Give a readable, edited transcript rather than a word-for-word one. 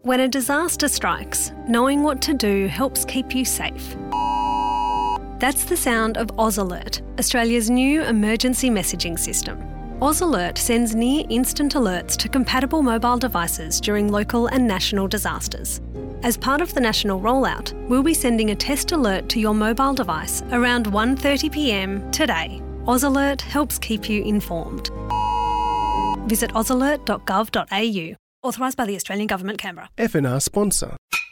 When a disaster strikes, knowing what to do helps keep you safe. That's the sound of Oz Alert, Australia's new emergency messaging system. Oz Alert sends near-instant alerts to compatible mobile devices during local and national disasters. As part of the national rollout, we'll be sending a test alert to your mobile device around 1:30 p.m. today. Oz Alert helps keep you informed. Visit ozalert.gov.au. Authorised by the Australian Government, Canberra. FNR sponsor.